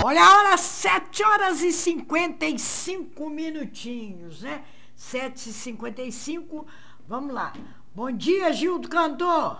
Olha a hora, 7h55, né? 7h55, vamos lá. Bom dia, Gildo Cantor.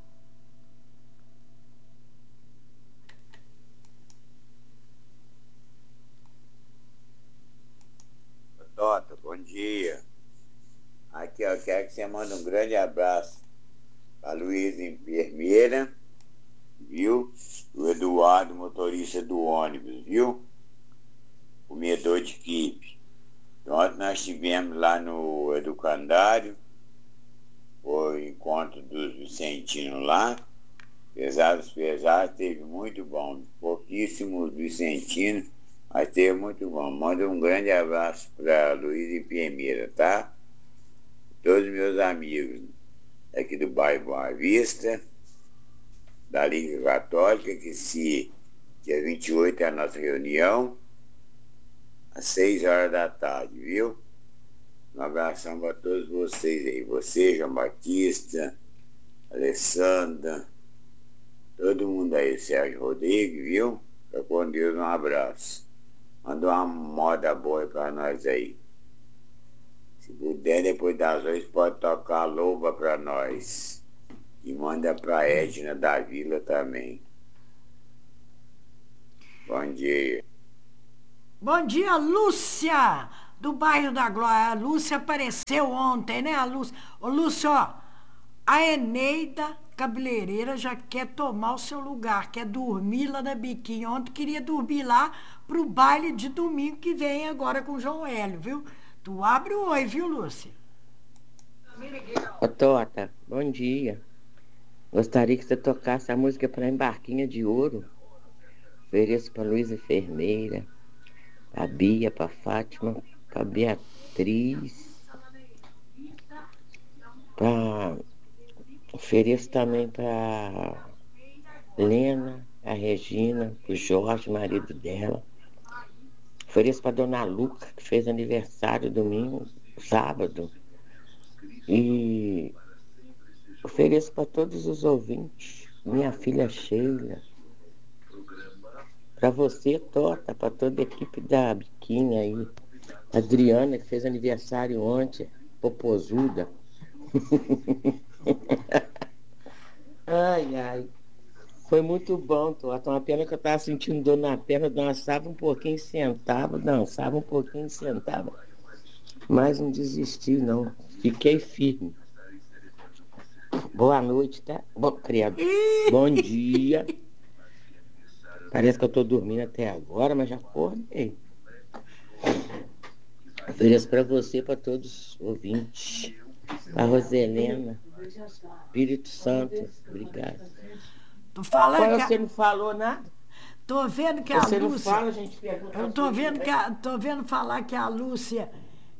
Tota, bom dia. Aqui, eu quero que você mande um grande abraço para a Luísa, enfermeira, viu? O Eduardo, motorista do ônibus, viu? Comedor de equipe. Ontem nós estivemos lá no Educandário, foi o encontro dos vicentinos lá. Pesados, teve muito bom. Pouquíssimos vicentinos, mas teve muito bom. Manda um grande abraço para a Luísa enfermeira, tá? Todos meus amigos aqui do bairro Boa Vista, da Liga Católica, que se dia 28 é a nossa reunião, às 6 horas da tarde, viu? Um abração para todos vocês aí. Você, João Batista, Alessandra, todo mundo aí, Sérgio Rodrigues, viu? Fica com Deus, um abraço. Manda uma moda boa para nós aí. Se puder, depois das 8, pode tocar a loba para nós. E manda para Edna da Vila também. Bom dia. Bom dia, Lúcia, do bairro da Glória. A Lúcia apareceu ontem, né, a Lúcia? Ô, Lúcia, ó, a Eneida cabeleireira já quer tomar o seu lugar, quer dormir lá na Biquinha. Ontem queria dormir lá pro baile de domingo que vem agora com o João Hélio, viu? Tu abre o oi, viu, Lúcia? Ô, Tota, bom dia. Gostaria que você tocasse a música para Embarquinha de Ouro. Ofereço para Luísa Enfermeira, para Bia, para Fátima, para Beatriz, ofereço também para Lena, a Regina, para o Jorge, marido dela. Ofereço para Dona Luca, que fez aniversário domingo, sábado. E ofereço para todos os ouvintes, minha filha Sheila, para você, Tota, para toda a equipe da Biquinha aí, Adriana, que fez aniversário ontem, popozuda. Ai, ai. Foi muito bom, Tota. Uma pena que eu estava sentindo dor na perna, dançava um pouquinho, sentava, dançava um pouquinho, sentava. Mas não desisti, não. Fiquei firme. Boa noite, tá? Bom, criado. Bom dia. Parece que eu tô dormindo até agora, mas já acordei. Ofereço para você, para todos os ouvintes. Para Roselena. Espírito Santo. Obrigado. Tu fala Qual que você não falou nada? tô vendo que a Você não Lúcia. fala, a gente pergunta. Eu tô vendo tô vendo falar que a Lúcia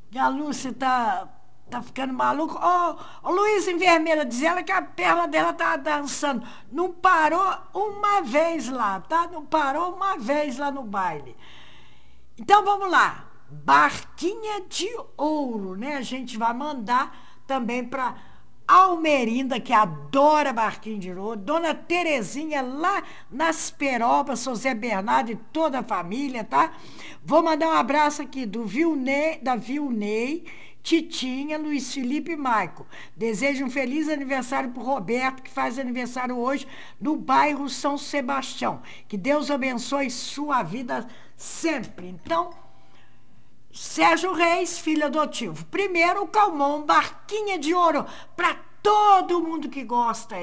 tá ficando maluca. Ô, Luiz Enfermeira, diz ela que a perna dela tá dançando. Não parou uma vez lá, tá? Não parou uma vez lá no baile. Então vamos lá. Barquinha de Ouro, né? A gente vai mandar também para Almerinda, que adora Barquinha de Ouro. Dona Terezinha, lá nas Peropas, São Zé Bernardo e toda a família, tá? Vou mandar um abraço aqui da Vilney, Titinha, Luiz Felipe e Maico. Desejo um feliz aniversário pro Roberto, que faz aniversário hoje no bairro São Sebastião. Que Deus abençoe sua vida sempre. Então, Sérgio Reis, filho adotivo. Primeiro, o Calmon, Barquinha de Ouro, para todo mundo que gosta.